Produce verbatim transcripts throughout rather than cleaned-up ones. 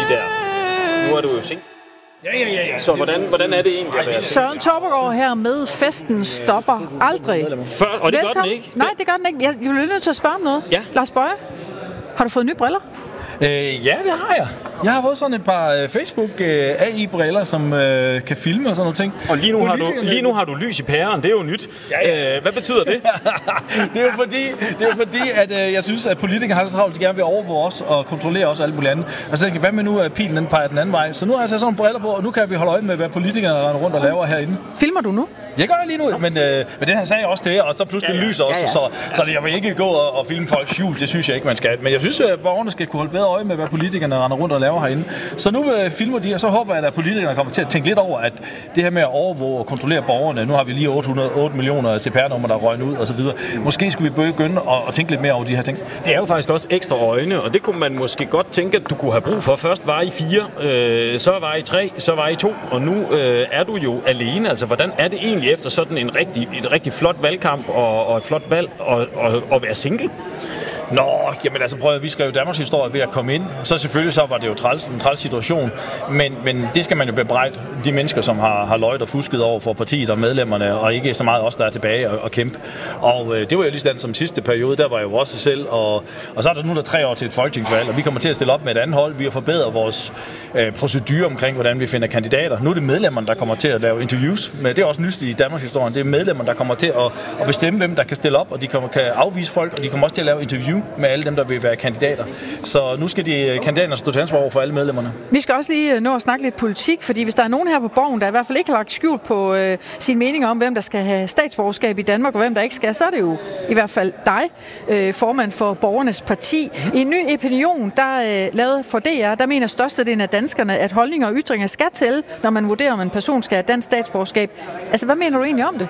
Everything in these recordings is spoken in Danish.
der. Nu er du jo sent. Ja, ja, ja, ja. Så hvordan, hvordan er det egentlig at være Søren Toppergaard her med Festen stopper aldrig. Før, og det gør den ikke. Nej, det gør den ikke. Jeg bliver nødt til at spørge om noget. Ja. Lars Boje, har du fået nye briller? Øh, ja, det har jeg. Jeg har fået sådan et par øh, Facebook øh, A I-briller, som øh, kan filme og sådan noget ting. Og lige nu, har du, lige nu har du lys i pæren, det er jo nyt. Ja, ja. Øh, hvad betyder det? det er jo fordi, det er jo fordi at øh, jeg synes, at politikere har så travlt, de gerne vil overvåge os og kontrollere os og alt muligt andet. Og så tænker jeg, hvad med nu, at pilen den peger den anden vej? Så nu har jeg sat sådan nogle briller på, og nu kan vi holde øje med, hvad politikerne render rundt og laver herinde. Filmer du nu? Jeg gør jeg lige nu, men, øh, men det her sagde jeg også til jer, og så pludselig ja, ja. lyser også, ja, ja. så, så jeg vil ikke gå og, og filme folk skjult, det synes jeg ikke, man skal. Men jeg synes, at borgerne skal kunne holde bedre øje med, hvad politikerne render rundt og laver herinde. Så nu øh, filmer de, og så håber jeg, at politikerne kommer til at tænke lidt over, at det her med at overvåge og kontrollere borgerne, nu har vi lige otte hundrede og otte millioner C P R-nummer, der røgner ud og så videre. Måske skulle vi begynde at, at tænke lidt mere over de her ting. Det er jo faktisk også ekstra øjne, og det kunne man måske godt tænke, at du kunne have brug for. Først var I fire, øh, så var I tre, så var I to, og nu øh, er du jo alene. Altså, hvordan er det egentlig efter sådan en rigtig, et rigtig flot valgkamp og, og et flot valg at, at, at være single? Nå, jamen altså prøv at vi skrev Danmarks historie ved at komme ind. Så selvfølgelig så var det jo træls, en træls situation, men, men det skal man jo bebrejde de mennesker, som har, har løjet og fusket over for partiet og medlemmerne, og ikke så meget os, der er tilbage og, og kæmpe. Og øh, det var jo lige sådan som sidste periode, der var jeg jo også selv, og, og så er der nu der tre år til et folketingsvalg, og vi kommer til at stille op med et andet hold. Vi har forbedret vores øh, procedure omkring, hvordan vi finder kandidater. Nu er det medlemmerne, der kommer til at lave interviews, men det er også nyt i Danmarks historie. Det er medlemmerne, der kommer til at, at bestemme, hvem der kan stille op, og de kommer, kan afvise folk, og de kommer også til at lave interview med alle dem, der vil være kandidater. Så nu skal de kandidaterne stå til ansvar over for alle medlemmerne. Vi skal også lige nå at snakke lidt politik, fordi hvis der er nogen her på Borgen, der i hvert fald ikke har lagt skjul på øh, sine meninger om, hvem der skal have statsborgerskab i Danmark, og hvem der ikke skal, så er det jo i hvert fald dig, øh, formand for Borgernes Parti. I en ny opinion, der øh, lavet for D R, der mener størstedelen af danskerne, at holdninger og ytringer skal til, når man vurderer, om en person skal have dansk statsborgerskab. Altså, hvad mener du egentlig om det?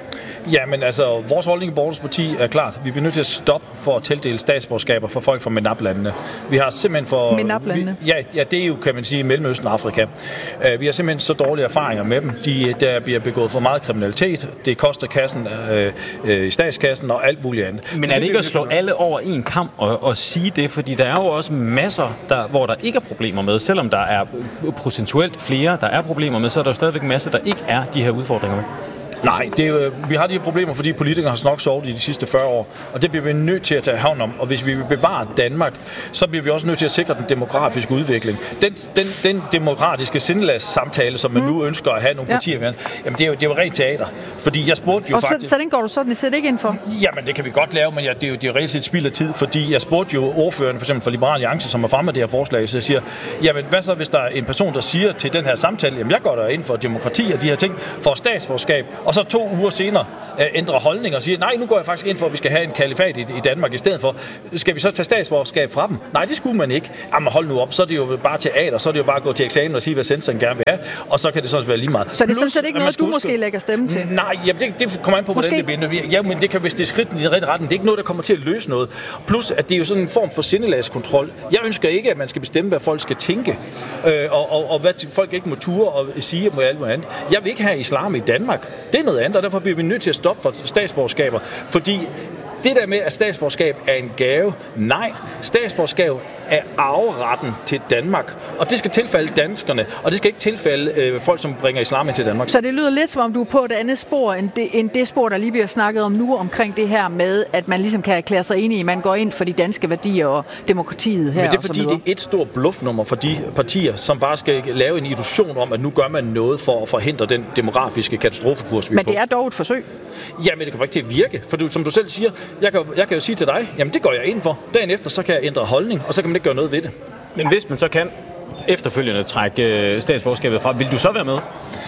Ja, men altså, vores holdning i Borgernes Parti er klart. Vi bliver nødt til at stoppe for at tildele statsborgerskaber for folk fra MENAP-landene. Vi har simpelthen for... MENAP-landene? Ja, ja, det er jo, kan man sige, Mellemøsten og Afrika. Uh, vi har simpelthen så dårlige erfaringer med dem. De, der bliver begået for meget kriminalitet. Det koster kassen, øh, øh, statskassen og alt muligt andet. Men så er det, det ikke at slå alle over en kamp og, og sige det? Fordi der er jo også masser, der, hvor der ikke er problemer med. Selvom der er procentuelt flere, der er problemer med, så er der jo stadigvæk masser, der ikke er de her udfordringer med. Nej, det er jo, vi har de her problemer, fordi politikere har nok sovet i de sidste fyrre år, og det bliver vi nødt til at tage hånd om. Og hvis vi vil bevare Danmark, så bliver vi også nødt til at sikre den demografiske udvikling. Den, den, den demokratiske sindelagssamtale, som man mm. nu ønsker at have nogle ja. partier med, jamen det er jo, det er jo rent teater. Fordi jeg spurgte jo og faktisk... Så, så den går du sådan set ikke ind for? Jamen det kan vi godt lave, men ja, det er jo, det er jo reelt set spild af tid, fordi jeg spurgte jo ordføreren, for eksempel for Liberal Alliance, som er fremme med det her forslag, så jeg siger, jamen hvad så, hvis der er en person, der siger til den her samtale, jamen jeg går der ind for demokrati og de her ting, for statsborgerskab, og så to uger senere øh, ændrer holdning og siger, nej, nu går jeg faktisk ind for, at vi skal have en kalifat i, i Danmark i stedet for. Skal vi så tage statsborgerskab fra dem? Nej, det skulle man ikke. Jamen hold nu op, så er det jo bare teater, så er det jo bare at gå til eksamen og sige, hvad sensoren gerne vil have, og så kan det sådan være lige meget. Så det er sådan set ikke noget, du måske lægger stemme til? Nej, jamen det, det kommer an på, hvordan måske. det bliver. Ja, men det kan, hvis det er skridt i den rigtige retning, det er ikke noget, der kommer til at løse noget. Plus, at det er jo sådan en form for sindelagskontrol. Jeg ønsker ikke, at man skal bestemme, hvad folk skal tænke, øh, og, og, og hvad folk ikke må ture og sige og alt muligt andet. Jeg vil ikke have islam i Danmark. Det er noget andet, og derfor bliver vi nødt til at stoppe for statsborgerskaber, fordi det der med, at statsborgerskab er en gave, nej, statsborgerskab er arveretten til Danmark, og det skal tilfalde danskerne, og det skal ikke tilfalde øh, folk, som bringer islam ind til Danmark. Så det lyder lidt som om, du er på et andet spor, end det, end det spor, der lige bliver snakket om nu, omkring det her med, at man ligesom kan erklære sig enig i, man går ind for de danske værdier og demokratiet her. Men det er fordi, det er et stort bluffnummer for de partier, som bare skal lave en illusion om, at nu gør man noget for at forhindre den demografiske katastrofekurs, vi er Men på. det er dog et forsøg. Ja, men det kommer ikke til at virke, for du, som du selv siger, jeg kan, jeg kan jo sige til dig, jamen det går jeg ind for. Dagen efter, så kan jeg ændre holdning, og så kan man ikke gøre noget ved det. Men hvis man så kan efterfølgende trække statsborgerskabet fra, vil du så være med?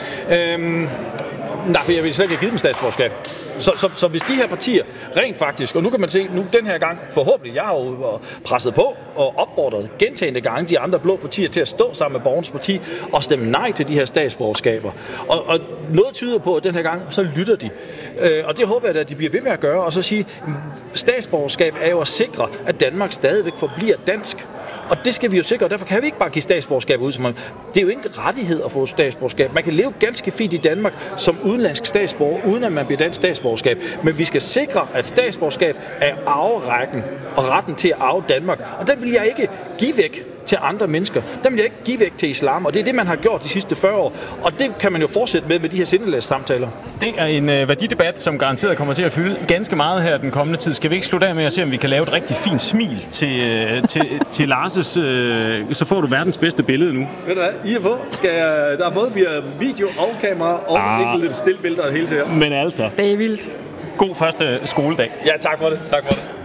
Øhm, nej, for jeg vil slet ikke have givet dem statsborgerskab. Så, så, så hvis de her partier rent faktisk, og nu kan man se, nu den her gang, forhåbentlig, jeg har jo presset på og opfordret gentagende gange de andre blå partier til at stå sammen med Borgernes Parti og stemme nej til de her statsborgerskaber. Og, og noget tyder på, at den her gang, så lytter de. Øh, og det håber jeg, at de bliver ved med at gøre, og så sige, statsborgerskab er jo at sikre, at Danmark stadigvæk forbliver dansk. Og det skal vi jo sikre, og derfor kan vi ikke bare give statsborgerskab ud. Som man, det er jo ikke en rettighed at få statsborgerskab. Man kan leve ganske fint i Danmark som udenlandsk statsborger, uden at man bliver dansk statsborgerskab. Men vi skal sikre, at statsborgerskab er arverækken og retten til at arve Danmark. Og den vil jeg ikke give væk til andre mennesker, dem vil jeg ikke give væk til islam, og det er det, man har gjort de sidste fyrre år. Og det kan man jo fortsætte med med de her sindelagssamtaler. Det er en øh, værdidebat, som garanteret kommer til at fylde ganske meget her den kommende tid. Skal vi ikke slutte af med at se, om vi kan lave et rigtig fint smil til, øh, til, til Lars' øh, så får du verdens bedste billede nu. Ved du hvad, I er på. Skal jeg, der er både via video og kamera og ah. enkelte stillbilleder hele tiden. Men altså. Det er vildt. God første skoledag. Ja, tak for det. Tak for det.